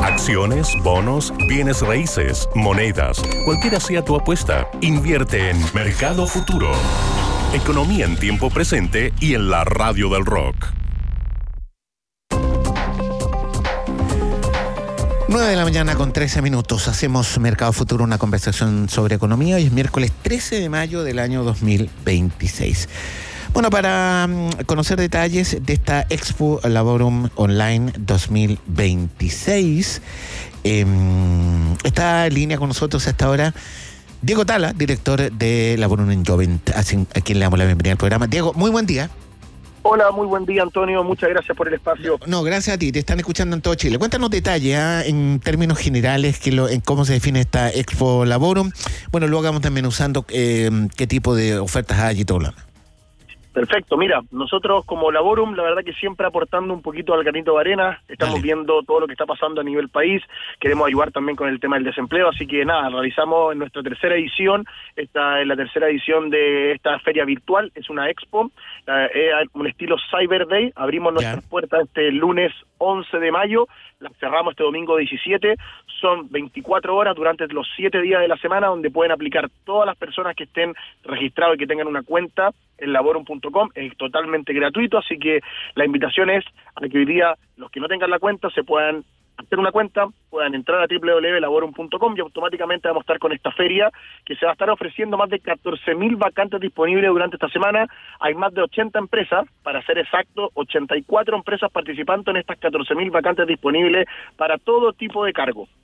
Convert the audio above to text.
Acciones, bonos, bienes raíces, monedas, cualquiera sea tu apuesta, invierte en Mercado Futuro. Economía en tiempo presente y en la radio del rock. 9:13 a.m. Hacemos Mercado Futuro, una conversación sobre economía. Hoy es miércoles 13 de mayo del año 2026. Bueno, para conocer detalles de esta Expo Laborum Online 2026, está en línea con nosotros hasta ahora Diego Tala, director de Laborum Jovent, a quien le damos la bienvenida al programa. Diego, muy buen día. Hola, muy buen día, Antonio. Muchas gracias por el espacio. No, gracias a ti. Te están escuchando en todo Chile. Cuéntanos detalles, en términos generales, en cómo se define esta Expo Laborum. Bueno, luego vamos también usando qué tipo de ofertas hay y todo lo demás. Perfecto, mira, nosotros como Laborum, la verdad que siempre aportando un poquito al granito de arena, estamos viendo todo lo que está pasando a nivel país, queremos ayudar también con el tema del desempleo, así que nada, realizamos en nuestra tercera edición, esta es la tercera edición de esta feria virtual, es una expo, es un estilo Cyber Day, abrimos nuestras puertas este lunes 11 de mayo, las cerramos este domingo 17, son 24 horas durante los 7 días de la semana donde pueden aplicar todas las personas que estén registrados y que tengan una cuenta en laborum.com, es totalmente gratuito, así que la invitación es a que hoy día los que no tengan la cuenta se puedan hacer una cuenta, puedan entrar a www.laborum.com y automáticamente vamos a estar con esta feria que se va a estar ofreciendo más de 14.000 vacantes disponibles durante esta semana. Hay más de 80 empresas, para ser exacto, 84 empresas participando en estas 14.000 vacantes disponibles para todo tipo de cargo,